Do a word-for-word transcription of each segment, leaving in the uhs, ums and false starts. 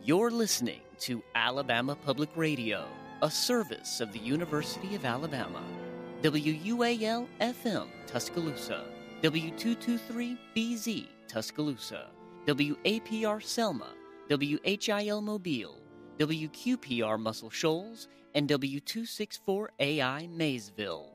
You're listening to Alabama Public Radio, a service of the University of Alabama. W U A L F M Tuscaloosa, W two twenty-three B Z Tuscaloosa, W A P R Selma, W H I L Mobile, W Q P R Muscle Shoals, and W two sixty-four A I Maysville.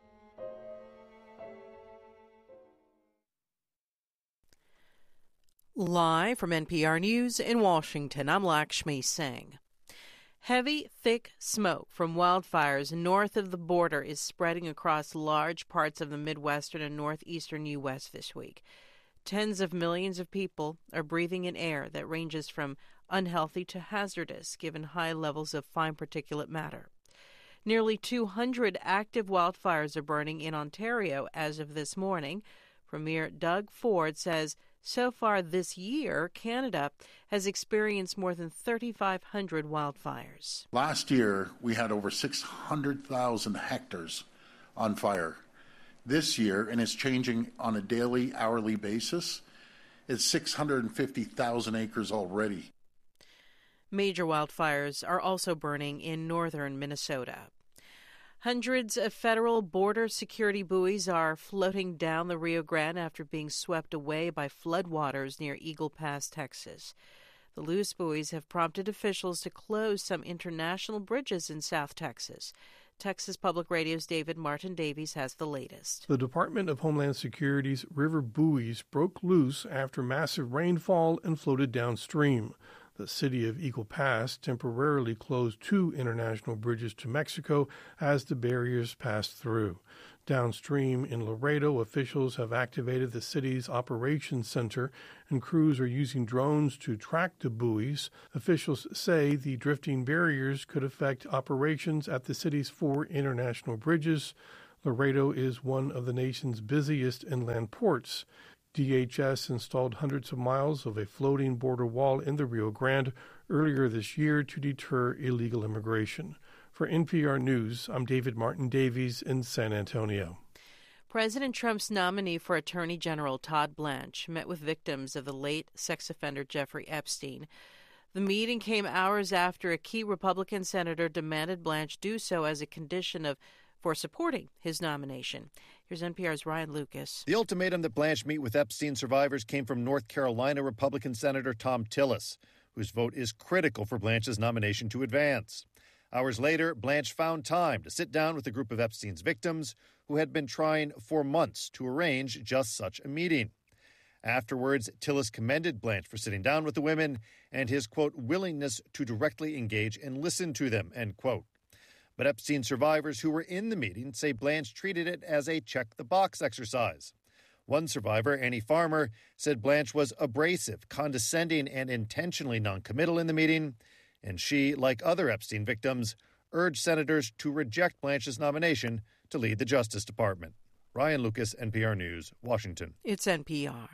Live from N P R News in Washington, I'm Lakshmi Singh. Heavy, thick smoke from wildfires north of the border is spreading across large parts of the Midwestern and northeastern U S this week. Tens of millions of people are breathing in air that ranges from unhealthy to hazardous, given high levels of fine particulate matter. Nearly two hundred active wildfires are burning in Ontario as of this morning. Premier Doug Ford says so far this year, Canada has experienced more than thirty-five hundred wildfires. Last year, we had over six hundred thousand hectares on fire. This year, and it's changing on a daily, hourly basis, it's six hundred fifty thousand acres already. Major wildfires are also burning in northern Minnesota. Hundreds of federal border security buoys are floating down the Rio Grande after being swept away by floodwaters near Eagle Pass, Texas. The loose buoys have prompted officials to close some international bridges in South Texas. Texas Public Radio's David Martin Davies has the latest. The Department of Homeland Security's river buoys broke loose after massive rainfall and floated downstream. The city of Eagle Pass temporarily closed two international bridges to Mexico as the barriers passed through. Downstream in Laredo, officials have activated the city's operations center, and crews are using drones to track the buoys. Officials say the drifting barriers could affect operations at the city's four international bridges. Laredo is one of the nation's busiest inland ports. D H S installed hundreds of miles of a floating border wall in the Rio Grande earlier this year to deter illegal immigration. For N P R News, I'm David Martin Davies in San Antonio. President Trump's nominee for Attorney General Todd Blanche met with victims of the late sex offender Jeffrey Epstein. The meeting came hours after a key Republican senator demanded Blanche do so as a condition of for supporting his nomination. Here's N P R's Ryan Lucas. The ultimatum that Blanche meet with Epstein survivors came from North Carolina Republican Senator Thom Tillis, whose vote is critical for Blanche's nomination to advance. Hours later, Blanche found time to sit down with a group of Epstein's victims who had been trying for months to arrange just such a meeting. Afterwards, Tillis commended Blanche for sitting down with the women and his, quote, willingness to directly engage and listen to them, end quote. But Epstein survivors who were in the meeting say Blanche treated it as a check-the-box exercise. One survivor, Annie Farmer, said Blanche was abrasive, condescending, and intentionally noncommittal in the meeting, and she, like other Epstein victims, urged senators to reject Blanche's nomination to lead the Justice Department. Ryan Lucas, N P R News, Washington. It's N P R.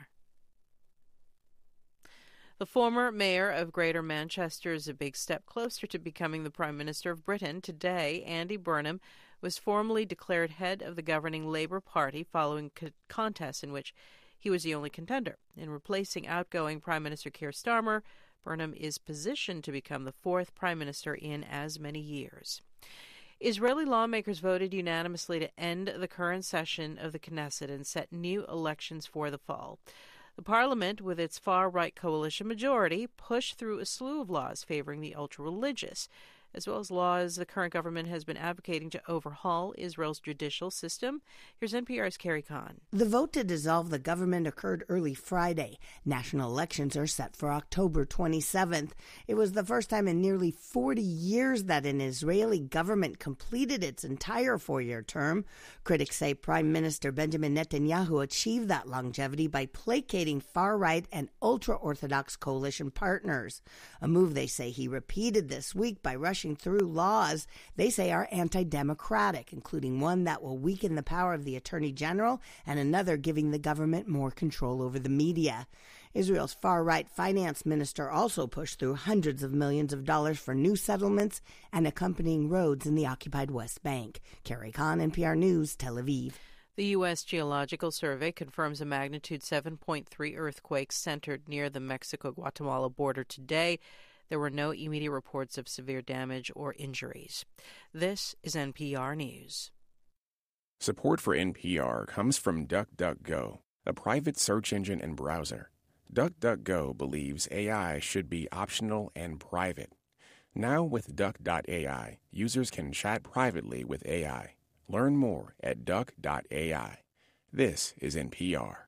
The former mayor of Greater Manchester is a big step closer to becoming the Prime Minister of Britain. Today, Andy Burnham was formally declared head of the governing Labour Party following a contest in which he was the only contender. In replacing outgoing Prime Minister Keir Starmer, Burnham is positioned to become the fourth Prime Minister in as many years. Israeli lawmakers voted unanimously to end the current session of the Knesset and set new elections for the fall. The parliament, with its far-right coalition majority, pushed through a slew of laws favoring the ultra-religious, as well as laws the current government has been advocating to overhaul Israel's judicial system. Here's N P R's Carrie Kahn. The vote to dissolve the government occurred early Friday. National elections are set for October twenty-seventh. It was the first time in nearly forty years that an Israeli government completed its entire four-year term. Critics say Prime Minister Benjamin Netanyahu achieved that longevity by placating far-right and ultra-Orthodox coalition partners, a move they say he repeated this week by rushing through laws they say are anti-democratic, including one that will weaken the power of the Attorney General and another giving the government more control over the media. Israel's far-right finance minister also pushed through hundreds of millions of dollars for new settlements and accompanying roads in the occupied West Bank. Carrie Kahn, N P R News, Tel Aviv. The U S Geological Survey confirms a magnitude seven point three earthquake centered near the Mexico-Guatemala border today. There were no immediate reports of severe damage or injuries. This is N P R News. Support for N P R comes from DuckDuckGo, a private search engine and browser. DuckDuckGo believes A I should be optional and private. Now with Duck dot A I, users can chat privately with A I. Learn more at Duck dot A I. This is N P R.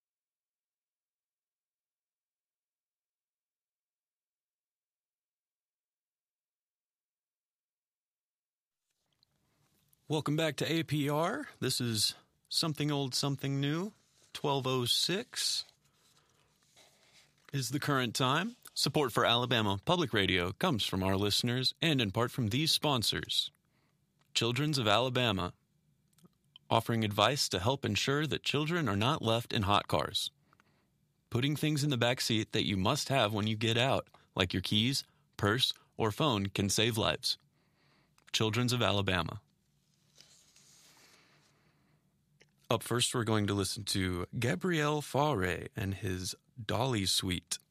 Welcome back to A P R. This is Something Old, Something New. twelve oh six is the current time. Support for Alabama Public Radio comes from our listeners and in part from these sponsors. Children's of Alabama, offering advice to help ensure that children are not left in hot cars. Putting things in the back seat that you must have when you get out, like your keys, purse, or phone, can save lives. Children's of Alabama. Up first, we're going to listen to Gabriel Fauré and his Dolly Suite.